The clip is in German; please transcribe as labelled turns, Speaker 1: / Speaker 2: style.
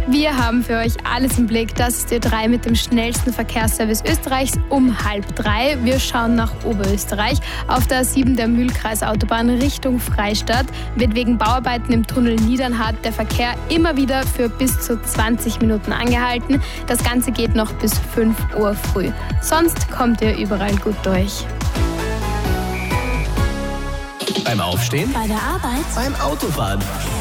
Speaker 1: Wir haben für euch alles im Blick. Das ist Ö3 mit dem schnellsten Verkehrsservice Österreichs um 2:30. Wir schauen nach Oberösterreich. Auf der A7 der Mühlkreisautobahn Richtung Freistadt wird wegen Bauarbeiten im Tunnel Niedernhart der Verkehr immer wieder für bis zu 20 Minuten angehalten. Das Ganze geht noch bis 5 Uhr früh. Sonst kommt ihr überall gut durch.
Speaker 2: Beim Aufstehen,
Speaker 3: Bei der Arbeit,
Speaker 2: beim Autofahren